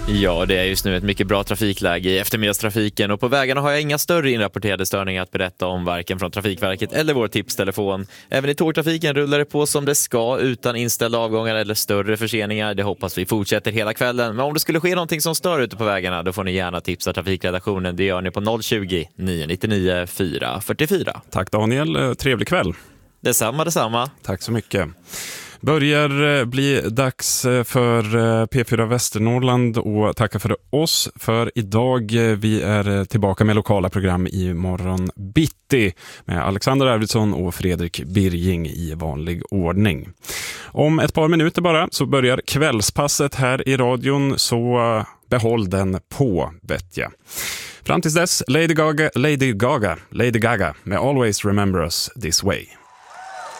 Ja, det är just nu ett mycket bra trafikläge i eftermiddagstrafiken och på vägarna har jag inga större inrapporterade störningar att berätta om, varken från Trafikverket eller vår tipstelefon. Även i tågtrafiken rullar det på som det ska utan inställda avgångar eller större förseningar. Det hoppas vi fortsätter hela kvällen. Men om det skulle ske någonting som stör ute på vägarna, då får ni gärna tipsa trafikredaktionen. Det gör ni på 020-999 444. Tack Daniel, trevlig kväll. Detsamma. Tack så mycket. Börjar bli dags för P4 Västernorrland och tacka för oss för idag. Vi är tillbaka med lokala program i morgon bitti med Alexander Arvidsson och Fredrik Birging i vanlig ordning. Om ett par minuter bara så börjar kvällspasset här i radion, så behåll den på, vet jag. Fram tills dess, Lady Gaga med Always Remember Us This Way.